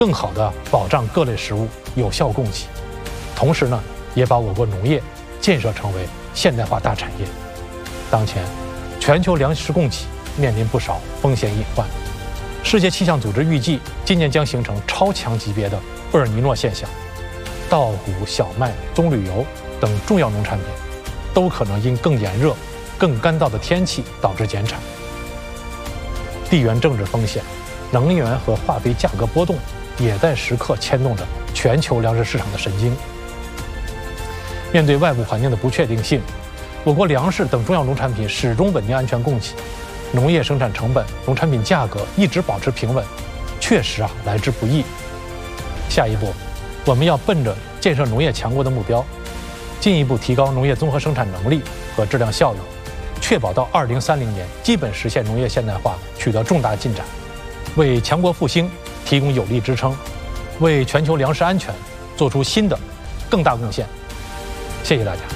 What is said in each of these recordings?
更好地保障各类食物有效供给，同时呢，也把我国农业建设成为现代化大产业。当前，全球粮食供给面临不少风险隐患。世界气象组织预计，今年将形成超强级别的厄尔尼诺现象，稻谷、小麦、棕榈油等重要农产品都可能因更炎热、更干燥的天气导致减产。地缘政治风险、能源和化肥价格波动也在时刻牵动着全球粮食市场的神经。面对外部环境的不确定性，我国粮食等重要农产品始终稳定安全供给，农业生产成本、农产品价格一直保持平稳，确实来之不易。下一步，我们要奔着建设农业强国的目标，进一步提高农业综合生产能力和质量效率，确保到2030年基本实现农业现代化取得重大进展，为强国复兴提供有力支撑，为全球粮食安全做出新的更大贡献。谢谢大家。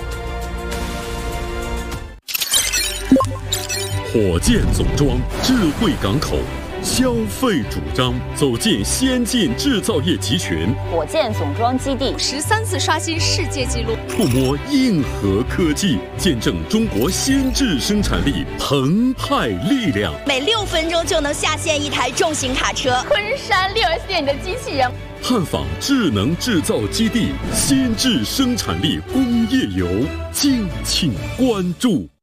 火箭总装，智慧港口，消费主张，走进先进制造业集群。 火箭总装基地 13次刷新世界纪录， 触摸硬核科技，见证中国先制生产力澎湃力量。 每6分钟就能下线一台重型卡车。 昆山6S店里的机器人。 探访智能制造基地，先制生产力工业游，敬请关注。